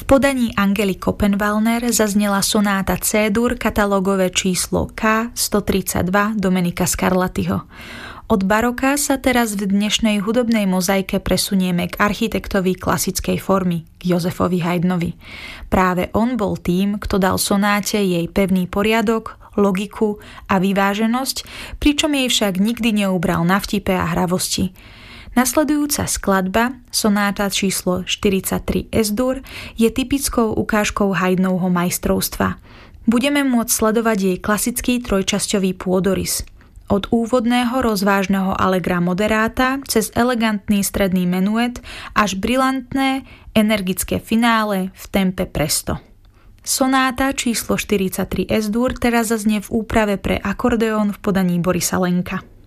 podaní Angely Koppenwallner zaznela sonáta C-dur katalógové číslo K132 Domenica Scarlattiho. Od baroka sa teraz v dnešnej hudobnej mozaike presunieme k architektovi klasickej formy, k Josefovi Haydnovi. Práve on bol tým, kto dal sonáte jej pevný poriadok, logiku a vyváženosť, pričom jej však nikdy neubral na vtipe a hravosti. Nasledujúca skladba, sonáta číslo 43 S-dur, je typickou ukážkou Haydnovho majstrovstva. Budeme môcť sledovať jej klasický trojčasťový pôdorys. Od úvodného rozvážneho allegra moderáta cez elegantný stredný menuet až brilantné, energické finále v tempe presto. Sonáta číslo 43 S-dur teraz zaznie v úprave pre akordeón v podaní Borisa Lenka.